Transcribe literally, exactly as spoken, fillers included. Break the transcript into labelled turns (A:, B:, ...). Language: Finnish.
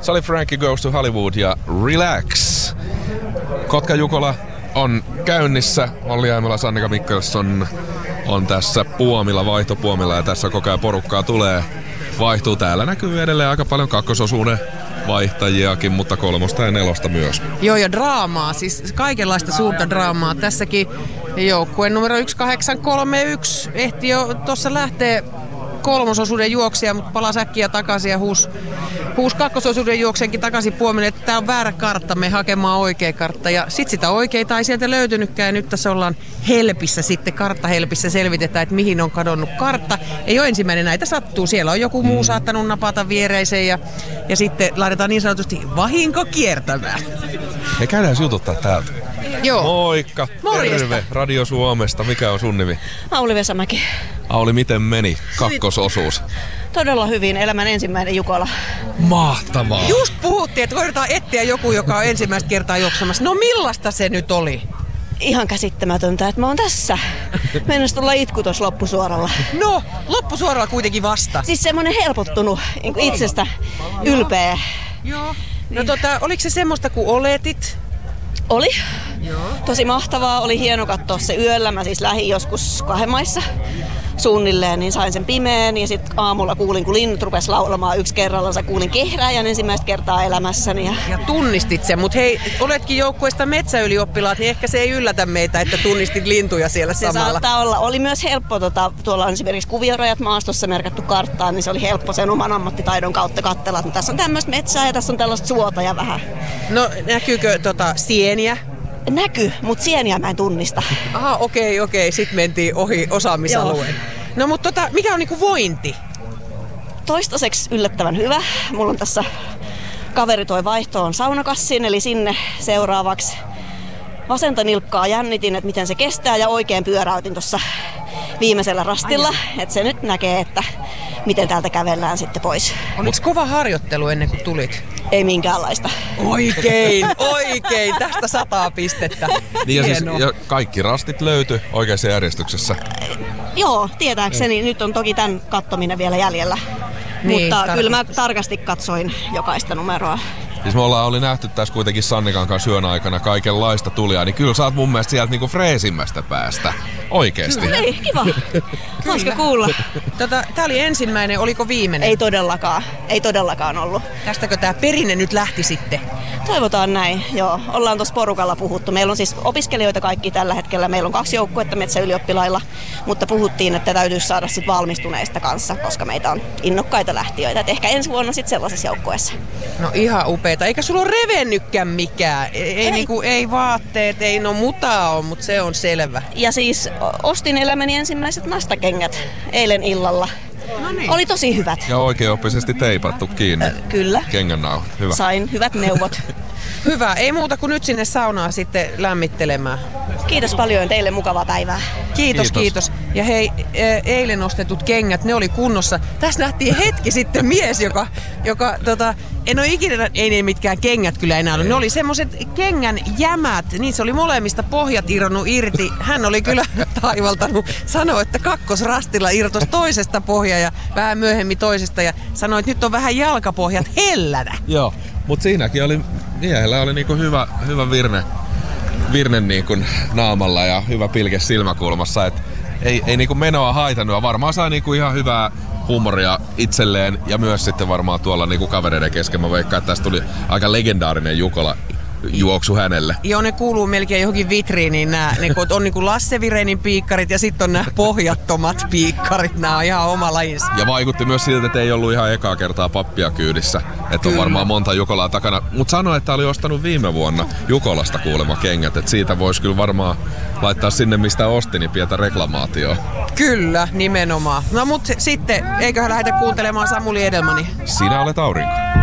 A: Sally Frankie Goes to Hollywood ja Relax. Kotka Jukola on käynnissä. Olli Aimola, Sannika Mikkelsson on tässä puomilla, vaihtopuomilla ja tässä koko ajan porukkaa tulee. Vaihtuu. Täällä näkyy edelleen aika paljon kakkososuuden vaihtajiakin, mutta kolmosta ja nelosta myös.
B: Joo, ja draamaa, siis kaikenlaista suurta draamaa. Tässäkin joukkue numero yksi kahdeksan kolme yksi ehti jo tuossa lähtee kolmososuuden juoksia, mutta palasi äkkiä takaisin ja huusi, huusi kakkososuuden juoksenkin takaisin puomille, että tää on väärä kartta, me hakemaan oikea kartta. Ja sit sitä oikeita ei sieltä löytynytkään ja nyt tässä ollaan helpissä sitten, karttahelpissä selvitetään, että mihin on kadonnut kartta. Ei ole ensimmäinen, näitä sattuu. Siellä on joku muu saattanut napata viereiseen ja, ja sitten laitetaan niin sanotusti vahinko kiertämään.
A: Me käydään jututtaa täältä.
B: Joo.
A: Moikka.
B: Morjesta.
A: Terve. Radio Suomesta. Mikä on sun nimi?
C: Auli Vesamäki.
A: Auli, miten meni kakkososuus?
C: Todella hyvin. Elämän ensimmäinen Jukola.
A: Mahtavaa.
B: Just puhuttiin, että koitetaan etsiä joku, joka on ensimmäistä kertaa juoksemassa. No millaista se nyt oli?
C: Ihan käsittämätöntä, että mä oon tässä. Meinas tulla itku tuossa loppusuoralla.
B: No, loppusuoralla kuitenkin vasta.
C: Siis semmonen helpottunut, niin kuin itsestä ylpeä.
B: Joo. No tota, oliko se semmoista kuin oletit?
C: Oli.
B: Joo.
C: Tosi mahtavaa. Oli hieno katsoa se yöllä. Mä siis lähdin joskus kahden maissa suunnilleen, niin sain sen pimeän. Ja sitten aamulla kuulin, kun linnut rupesi laulamaan yksi kerrallansa. Kuulin kehrääjän ensimmäistä kertaa elämässäni. Ja,
B: ja tunnistit sen, mutta hei, oletkin joukkueesta metsäylioppilaat, niin ehkä se ei yllätä meitä, että tunnistit lintuja siellä
C: se
B: samalla.
C: saattaa olla. Oli myös helppo, tota, tuolla on esimerkiksi kuviorajat maastossa merkattu karttaan, niin se oli helppo sen oman ammattitaidon kautta katsella, että tässä on tämmöistä metsää ja tässä on tällaista suota ja vähän.
B: No näkyykö tota, sieniä?
C: Näkyy, mutta sieniä mä en tunnista.
B: Aha, okei, okei. Sitten mentiin ohi osaamisalueen. No mutta tota, mikä on niinku vointi?
C: Toistaiseksi yllättävän hyvä. Mulla on tässä kaveri toi vaihtoon saunakassiin, eli sinne seuraavaksi. Vasenta nilkkaa jännitin, että miten se kestää, ja oikein pyöräytin tuossa viimeisellä rastilla. Että se nyt näkee, että miten täältä kävellään sitten pois.
B: Oliko kova harjoittelu ennen kuin tulit?
C: Ei minkäänlaista.
B: Oikein, oikein. Tästä sataa pistettä.
A: Niin ja, siis, ja kaikki rastit löytyi oikeassa järjestyksessä.
C: Joo, tietääkseni. Nyt on toki tämän kattominen vielä jäljellä.
B: Niin,
C: mutta
B: tarkistus.
C: kyllä mä tarkasti katsoin jokaista numeroa.
A: Siis me ollaan oli nähty tässä kuitenkin Sannikan kanssa yön aikana kaikenlaista tulijaa, niin kyllä sä oot mun mielestä sieltä niinku freesimmästä päästä. Oikeesti.
C: Ei, kiva. Hauska kuulla.
B: Tota, tää oli ensimmäinen, oliko viimeinen?
C: Ei todellakaan. Ei todellakaan ollut.
B: Tästäkö tää perinne nyt lähti sitten?
C: Toivotaan näin, joo. Ollaan tuossa porukalla puhuttu. Meillä on siis opiskelijoita kaikki tällä hetkellä. Meillä on kaksi joukkuetta metsäylioppilailla, mutta puhuttiin, että täytyisi saada sit valmistuneista kanssa, koska meitä on innokkaita lähtiöitä. Et ehkä ensi vuonna sitten sellaisessa joukkueessa.
B: No ihan upeeta. Eikä sulla ole revennytkään mikään. Ei, ei, niinku, ei vaatteet, ei no mutaa on, mutta se on selvä.
C: Ja siis ostin elämäni ensimmäiset nastakengät eilen illalla.
B: No niin.
C: Oli tosi hyvät.
A: Ja oikeoppisesti teipattu kiinni.
C: Kyllä.
A: Kengännauha. Hyvä.
C: Sain hyvät neuvot.
B: Hyvä. Ei muuta kuin nyt sinne saunaan sitten lämmittelemään.
C: Kiitos paljon, teille mukavaa päivää.
B: Kiitos,
A: Kiitos.
B: kiitos. Ja hei, e- eilen ostetut kengät, ne oli kunnossa. Tässä nähtiin hetki sitten mies, joka, joka tota, en ole ikinä, ei ne mitkään kengät kyllä enää ollut. Ne oli semmoset kengän jämät, niin se oli molemmista pohjat irronnut irti. Hän oli kyllä taivaltanut, sanoi, että kakkosrastilla irtos toisesta pohja ja vähän myöhemmin toisesta. Ja sanoi, että nyt on vähän jalkapohjat hellänä.
A: Joo, mutta siinäkin oli, miehellä oli niinku hyvä, hyvä virne, virne niinku naamalla ja hyvä pilke silmäkulmassa. Et ei, ei niinku menoa haitannut ja varmaan sai niinku ihan hyvää huumoria itselleen ja myös sitten varmaan tuolla niinku kavereiden kesken. Mä veikkaan, että tästä tuli aika legendaarinen Jukola juoksu hänelle.
B: Joo, ne kuuluu melkein johonkin vitriiniin. Nää, ne on niinku Lasse Virenin piikkarit ja sitten on nämä pohjattomat piikkarit. Nämä on ihan oma lajinsa.
A: Ja vaikutti myös siltä, että ei ollut ihan ekaa kertaa pappia kyydissä. Että on varmaan monta Jukolaa takana. Mutta sanoi, että oli ostanut viime vuonna Jukolasta kuulemma kengät. Että siitä voisi kyllä varmaan laittaa sinne, mistä osti, niin pientä reklamaatioa.
B: Kyllä, nimenomaan. No mut sitten, eiköhän lähdetä kuuntelemaan Samuli Edelmania.
A: Sinä olet aurinko.